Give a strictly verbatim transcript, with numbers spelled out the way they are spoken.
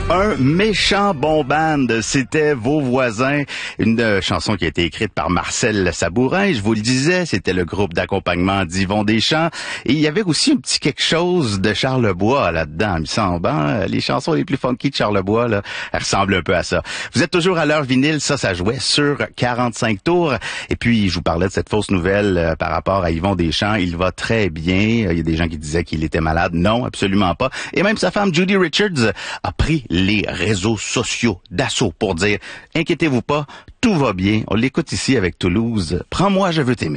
Un méchant bon band, c'était Vos voisins, une euh, chanson qui a été écrite par Marcel Sabourin, je vous le disais, c'était le groupe d'accompagnement d'Yvon Deschamps, et il y avait aussi un petit quelque chose de Charlebois là-dedans, il me semble, hein? Les chansons les plus funky de Charlebois, là, elles ressemblent un peu à ça. Vous êtes toujours à l'heure vinyle, ça, ça jouait sur quarante-cinq tours, et puis je vous parlais de cette fausse nouvelle euh, par rapport à Yvon Deschamps, il va très bien, il y a des gens qui disaient qu'il était malade, non, absolument pas, et même sa femme Judy Richards a pris les réseaux sociaux d'assaut pour dire « Inquiétez-vous pas, tout va bien ». On l'écoute ici avec Toulouse. « Prends-moi, je veux t'aimer ».